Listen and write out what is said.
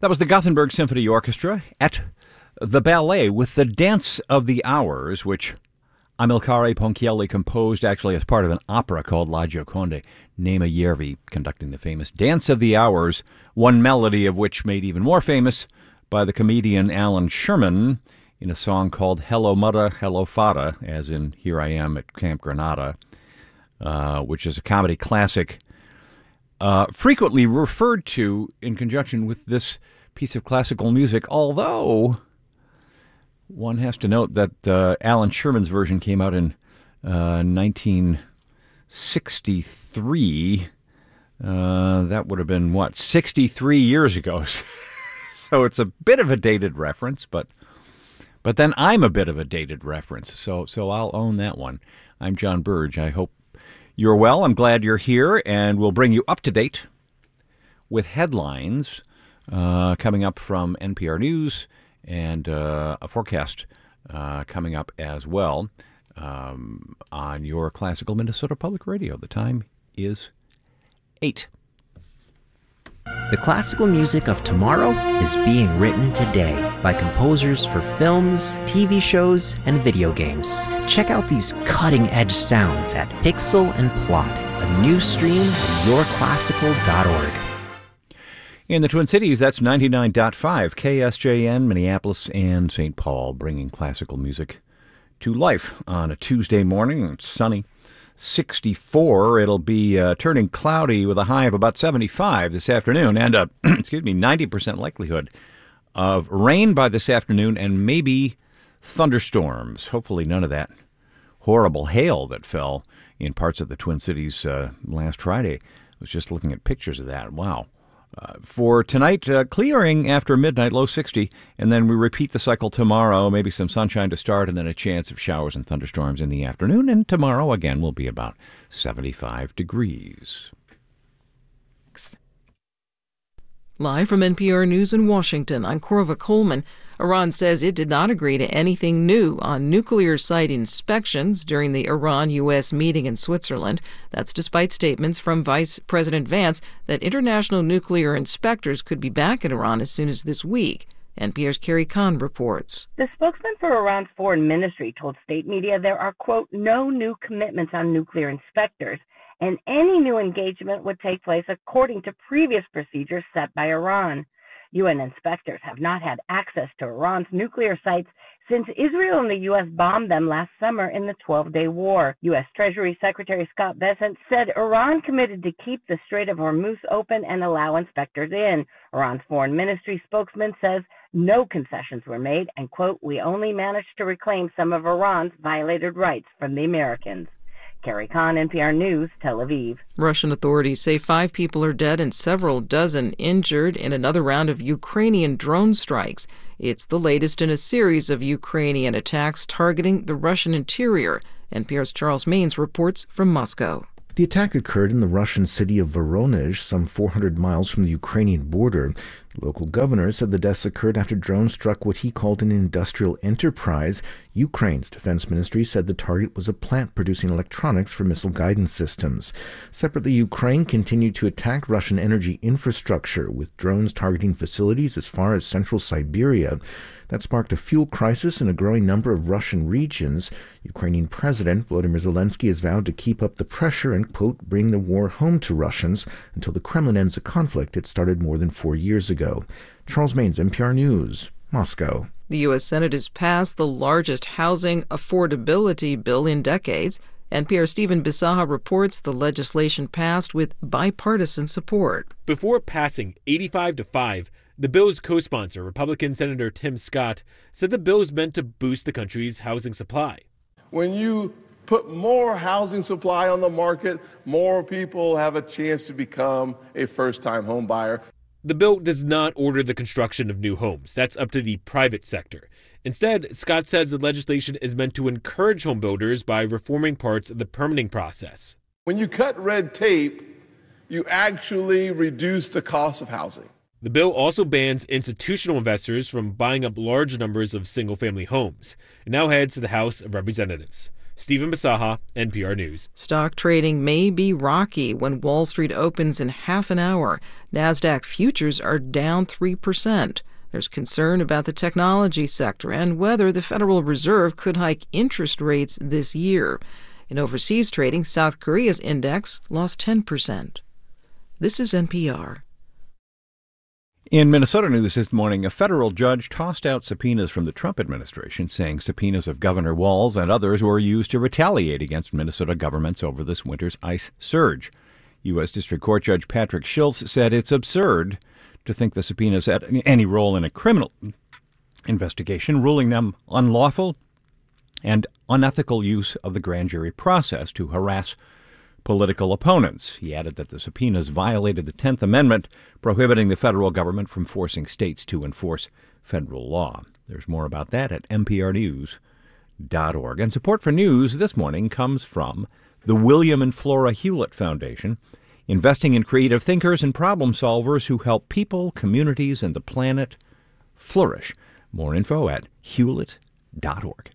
That was the Gothenburg Symphony Orchestra at the ballet with the Dance of the Hours, which Amilcare Ponchielli composed actually as part of an opera called La Gioconda. Nema Järvi conducting the famous Dance of the Hours, one melody of which made even more famous by the comedian Alan Sherman in a song called Hello Mudda, Hello Fada, as in Here I Am at Camp Granada, which is a comedy classic frequently referred to in conjunction with this piece of classical music, although one has to note that Alan Sherman's version came out in 1963. That would have been, 63 years ago. So it's a bit of a dated reference, but then I'm a bit of a dated reference, so I'll own that one. I'm John Burge. I hope you're well. I'm glad you're here, and we'll bring you up to date with headlines coming up from NPR News and a forecast coming up as well on your classical Minnesota Public Radio. The time is 8. The classical music of tomorrow is being written today by composers for films, TV shows, and video games. Check out these cutting-edge sounds at Pixel and Plot, a new stream at yourclassical.org. In the Twin Cities, that's 99.5 KSJN, Minneapolis and St. Paul, bringing classical music to life on a Tuesday morning. It's sunny. 64. It'll be turning cloudy with a high of about 75 this afternoon, and 90% likelihood of rain by this afternoon and maybe thunderstorms. Hopefully none of that horrible hail that fell in parts of the Twin Cities last Friday. I was just looking at pictures of that. Wow. For tonight, clearing after midnight, low 60, and then we repeat the cycle tomorrow, maybe some sunshine to start, and then a chance of showers and thunderstorms in the afternoon, and tomorrow, again, will be about 75 degrees. Live from NPR News in Washington, I'm Corva Coleman. Iran says it did not agree to anything new on nuclear site inspections during the Iran-U.S. meeting in Switzerland. That's despite statements from Vice President Vance that international nuclear inspectors could be back in Iran as soon as this week. NPR's Carrie Kahn reports. The spokesman for Iran's foreign ministry told state media there are, quote, no new commitments on nuclear inspectors, and any new engagement would take place according to previous procedures set by Iran. UN inspectors have not had access to Iran's nuclear sites since Israel and the U.S. bombed them last summer in the 12-day war. U.S. Treasury Secretary Scott Bessent said Iran committed to keep the Strait of Hormuz open and allow inspectors in. Iran's foreign ministry spokesman says no concessions were made and, quote, we only managed to reclaim some of Iran's violated rights from the Americans. Carrie Kahn, NPR News, Tel Aviv. Russian authorities say 5 people are dead and several dozen injured in another round of Ukrainian drone strikes. It's the latest in a series of Ukrainian attacks targeting the Russian interior. NPR's Charles Maines reports from Moscow. The attack occurred in the Russian city of Voronezh, some 400 miles from the Ukrainian border. The local governor said the deaths occurred after drones struck what he called an industrial enterprise. Ukraine's defense ministry said the target was a plant producing electronics for missile guidance systems. Separately, Ukraine continued to attack Russian energy infrastructure, with drones targeting facilities as far as central Siberia. That sparked a fuel crisis in a growing number of Russian regions. Ukrainian President Volodymyr Zelensky has vowed to keep up the pressure and, quote, bring the war home to Russians until the Kremlin ends a conflict it started more than 4 years ago. Charles Maines, NPR News, Moscow. The U.S. Senate has passed the largest housing affordability bill in decades. NPR's Stephen Bisaha reports the legislation passed with bipartisan support. Before passing 85-5, the bill's co-sponsor, Republican Senator Tim Scott, said the bill is meant to boost the country's housing supply. When you put more housing supply on the market, more people have a chance to become a first-time home buyer. The bill does not order the construction of new homes. That's up to the private sector. Instead, Scott says the legislation is meant to encourage home builders by reforming parts of the permitting process. When you cut red tape, you actually reduce the cost of housing. The bill also bans institutional investors from buying up large numbers of single-family homes. It now heads to the House of Representatives. Stephen Basaha, NPR News. Stock trading may be rocky when Wall Street opens in half an hour. NASDAQ futures are down 3%. There's concern about the technology sector and whether the Federal Reserve could hike interest rates this year. In overseas trading, South Korea's index lost 10%. This is NPR. In Minnesota news this morning, a federal judge tossed out subpoenas from the Trump administration, saying subpoenas of Governor Walz and others were used to retaliate against Minnesota governments over this winter's ice surge. U.S. District Court Judge Patrick Schultz said it's absurd to think the subpoenas had any role in a criminal investigation, ruling them unlawful and unethical use of the grand jury process to harass political opponents. He added that the subpoenas violated the 10th Amendment, prohibiting the federal government from forcing states to enforce federal law. There's more about that at nprnews.org. And support for news this morning comes from the William and Flora Hewlett Foundation, investing in creative thinkers and problem solvers who help people, communities, and the planet flourish. More info at hewlett.org.